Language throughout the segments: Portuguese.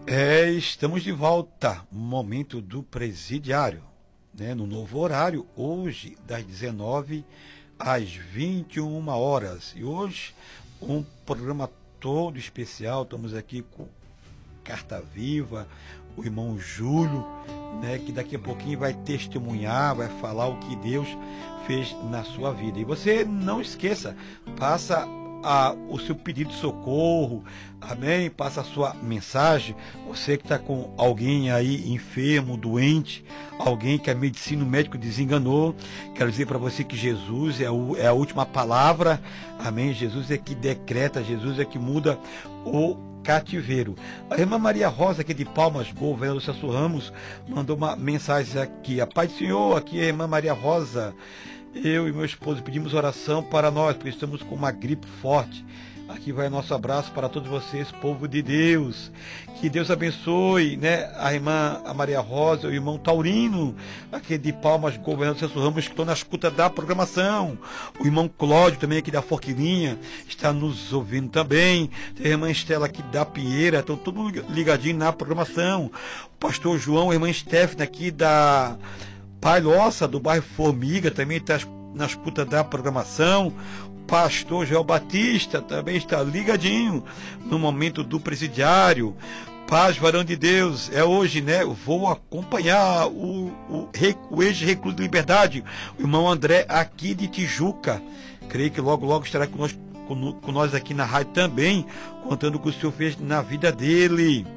Estamos de volta, momento do presidiário, né? No novo horário, hoje, das 19 às 21 horas. E hoje, um programa todo especial. Estamos aqui com Carta Viva, o irmão Júlio, né? Que daqui a pouquinho vai testemunhar, vai falar o que Deus fez na sua vida. E você não esqueça, passa o seu pedido de socorro, amém? Passa a sua mensagem. Você que está com alguém aí enfermo, doente, alguém que a medicina, o médico desenganou, quero dizer para você que Jesus é a última palavra, amém? Jesus é que decreta, Jesus é que muda o cativeiro. A irmã Maria Rosa, aqui de Palmas, Governo do Celso Ramos, mandou uma mensagem aqui: a paz do Senhor, aqui é a irmã Maria Rosa. Eu e meu esposo pedimos oração para nós, porque estamos com uma gripe forte. Aqui vai nosso abraço para todos vocês, povo de Deus. Que Deus abençoe, né? A irmã Maria Rosa, o irmão Taurino, aqui de Palmas, Governador Celso Ramos, que estão na escuta da programação. O irmão Cláudio, também aqui da Forquilinha, está nos ouvindo também. Tem a irmã Estela aqui da Pinheira, estão todos ligadinhos na programação. O pastor João, a irmã Stephanie aqui da Palhoça, do bairro Formiga, também está na escuta da programação. Pastor Joel Batista também está ligadinho no momento do presidiário. Paz, varão de Deus, é hoje, né? Eu vou acompanhar o ex-recluso de liberdade, o irmão André, aqui de Tijuca. Creio que logo, logo estará com nós aqui na rádio também, contando o que o Senhor fez na vida dele.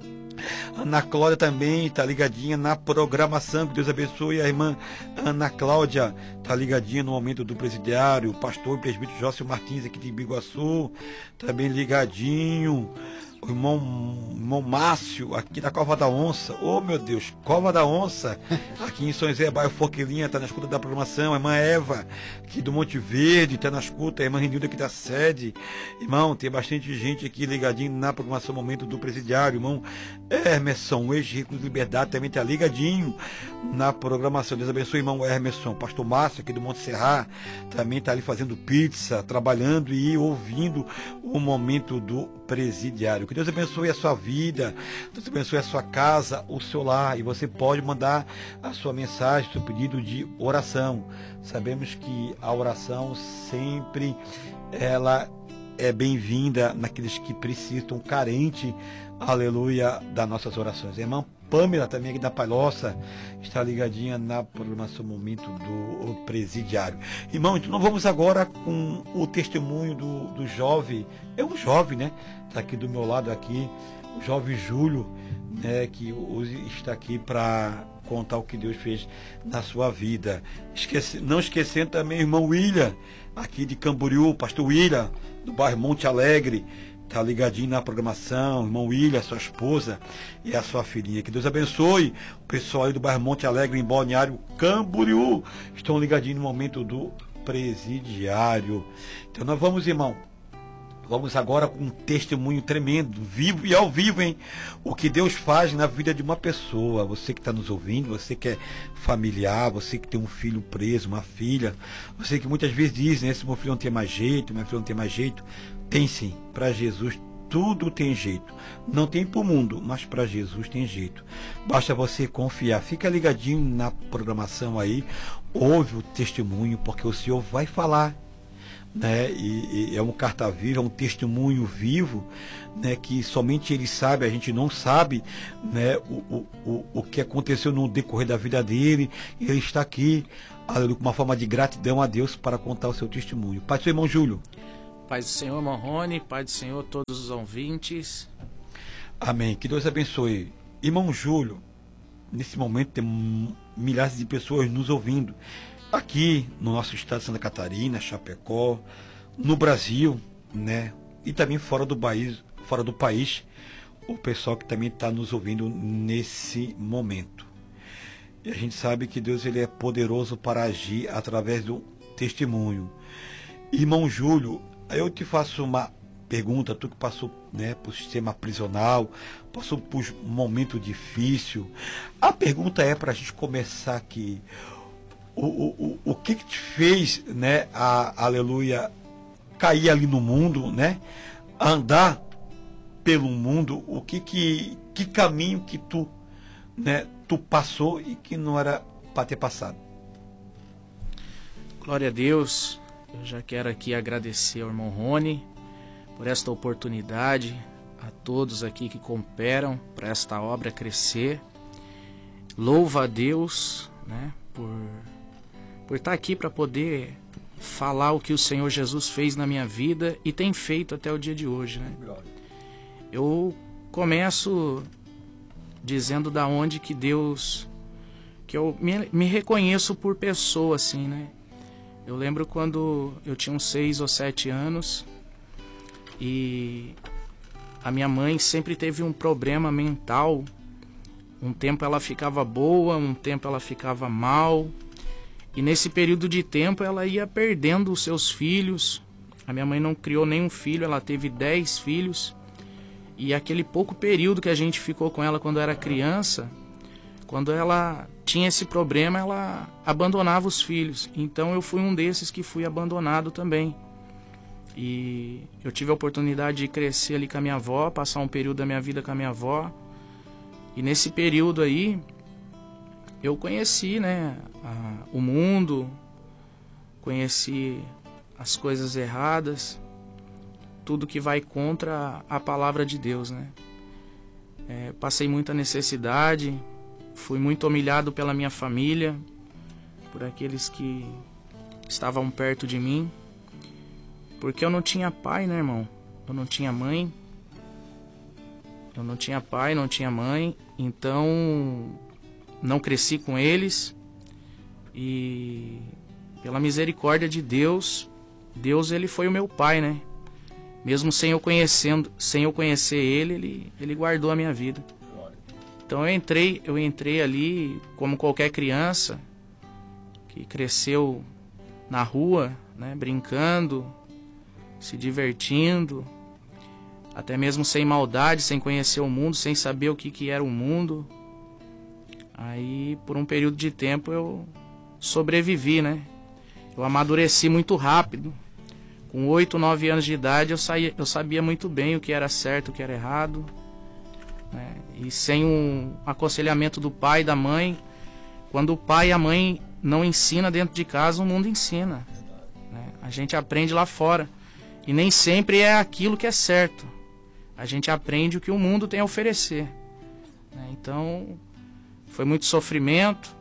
Ana Cláudia também está ligadinha na programação, que Deus abençoe. A irmã Ana Cláudia está ligadinha no momento do presidiário. O pastor e presbítero Jócio Martins aqui de Biguaçu também ligadinho. O irmão Márcio aqui da Cova da Onça. Oh, meu Deus, Cova da Onça, aqui em São José, bairro Forquilinha, está na escuta da programação. A irmã Eva, aqui do Monte Verde, está na escuta. A irmã Renilda, aqui da sede. Irmão, tem bastante gente aqui ligadinho na programação, momento do presidiário. Irmão Hermeson, ex-recluso de liberdade, também está ligadinho na programação. Deus abençoe, irmão Hermeson. Pastor Márcio, aqui do Monte Serra, também está ali fazendo pizza, trabalhando e ouvindo o momento do presidiário. Que Deus abençoe a sua vida, Deus abençoe a sua casa, o seu lar, e você pode mandar a sua mensagem, seu pedido de oração. Sabemos que a oração sempre ela é bem-vinda naqueles que precisam, carente, aleluia, das nossas orações. A irmã Pâmela, também aqui da Palhoça, está ligadinha na programação momento do presidiário. Irmão, então nós vamos agora com o testemunho do jovem, é um jovem, né? Está aqui do meu lado aqui, o jovem Júlio, né? Que hoje está aqui para contar o que Deus fez na sua vida. Não esquecendo também o irmão William, aqui de Camboriú, pastor William, do bairro Monte Alegre, está ligadinho na programação. Irmão William, sua esposa e a sua filhinha. Que Deus abençoe o pessoal aí do bairro Monte Alegre, em Balneário Camboriú, estão ligadinhos no momento do presidiário. Então nós vamos, irmão, vamos agora com um testemunho tremendo, vivo e ao vivo, hein? O que Deus faz na vida de uma pessoa. Você que está nos ouvindo, você que é familiar, você que tem um filho preso, uma filha, você que muitas vezes diz, né? Se meu filho não tem mais jeito, meu filho não tem mais jeito. Tem sim, para Jesus tudo tem jeito. Não tem para o mundo, mas para Jesus tem jeito. Basta você confiar. Fica ligadinho na programação aí, ouve o testemunho, porque o Senhor vai falar, né? E é um carta viva, é um testemunho vivo, né? Que somente Ele sabe, a gente não sabe, né? O que aconteceu no decorrer da vida dele. Ele está aqui, aleluia, com uma forma de gratidão a Deus para contar o seu testemunho. Pai do seu irmão Júlio. Paz do Senhor, irmão Rony, Pai do Senhor, todos os ouvintes. Amém. Que Deus abençoe. Irmão Júlio, nesse momento tem milhares de pessoas nos ouvindo. Aqui no nosso estado de Santa Catarina, Chapecó, no Brasil, né? E também fora do país, o pessoal que também está nos ouvindo nesse momento. E a gente sabe que Deus ele é poderoso para agir através do testemunho. Irmão Júlio, eu te faço uma pergunta, tu que passou, né, por sistema prisional, passou por um momento difícil. A pergunta é para a gente começar aqui. O que te fez, né, aleluia, cair ali no mundo, né, andar pelo mundo, que caminho que tu, né, tu passou e que não era para ter passado. Glória a Deus. Eu já quero aqui agradecer ao irmão Rony por esta oportunidade, a todos aqui que cooperam para esta obra crescer. Louva a Deus, né, por estar aqui para poder falar o que o Senhor Jesus fez na minha vida e tem feito até o dia de hoje, né? Eu começo dizendo da onde que Deus, que eu me reconheço por pessoa, assim, né? Eu lembro quando eu tinha uns 6 ou 7 anos e a minha mãe sempre teve um problema mental. Um tempo ela ficava boa, um tempo ela ficava mal. E nesse período de tempo ela ia perdendo os seus filhos. A minha mãe não criou nenhum filho, ela teve 10 filhos. E aquele pouco período que a gente ficou com ela quando era criança, quando ela tinha esse problema, ela abandonava os filhos. Então eu fui um desses que fui abandonado também. E eu tive a oportunidade de crescer ali com a minha avó, passar um período da minha vida com a minha avó. E nesse período aí, eu conheci, né, o mundo, conheci as coisas erradas, tudo que vai contra a palavra de Deus, né? Passei muita necessidade, fui muito humilhado pela minha família, por aqueles que estavam perto de mim, porque eu não tinha pai, né, irmão? Eu não tinha mãe, eu não tinha pai, não tinha mãe, então não cresci com eles. E pela misericórdia de Deus, ele foi o meu pai, né? Mesmo sem eu conhecer ele guardou a minha vida. Então eu entrei ali como qualquer criança que cresceu na rua, né, brincando, se divertindo, até mesmo sem maldade, sem conhecer o mundo, sem saber o que era o mundo. Aí, por um período de tempo, eu sobrevivi, né? Eu amadureci muito rápido. Com 8, 9 anos de idade, eu sabia muito bem o que era certo, o que era errado, né? E sem um aconselhamento do pai e da mãe, quando o pai e a mãe não ensinam dentro de casa, o mundo ensina, né? A gente aprende lá fora. E nem sempre é aquilo que é certo. A gente aprende o que o mundo tem a oferecer, né? Então, foi muito sofrimento.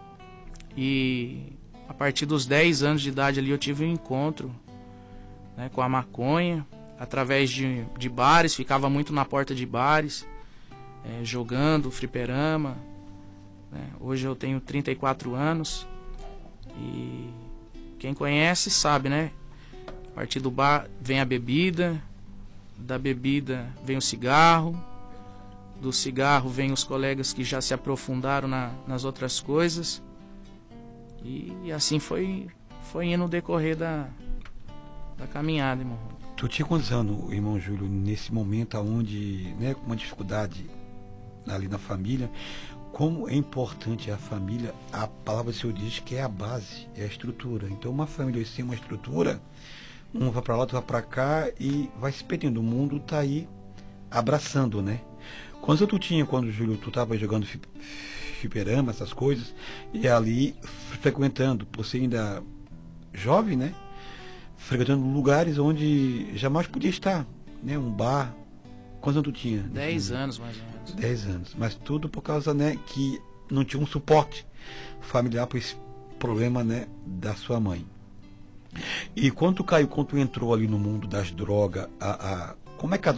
E a partir dos 10 anos de idade ali eu tive um encontro, né, com a maconha, através de bares, ficava muito na porta de bares, jogando fliperama, né? Hoje eu tenho 34 anos e quem conhece sabe, né? A partir do bar vem a bebida, da bebida vem o cigarro, do cigarro vem os colegas que já se aprofundaram nas outras coisas. E assim foi indo no decorrer da caminhada, irmão. Tu tinha quantos anos, irmão Júlio, nesse momento onde, né, com uma dificuldade ali na família? Como é importante a família, a palavra do Senhor diz que é a base, é a estrutura. Então uma família sem uma estrutura, um vai para lá, outro vai para cá e vai se perdendo. O mundo está aí abraçando, né? Quando Júlio, tu estava jogando fliperama, essas coisas, e ali frequentando, por ser ainda jovem, né? Frequentando lugares onde jamais podia estar, né? Um bar. Quantos anos tu tinha? 10 anos, mais ou menos. 10 anos. Mas tudo por causa, né, que não tinha um suporte familiar para esse problema, né, da sua mãe. E quando tu entrou ali no mundo das drogas, como é que a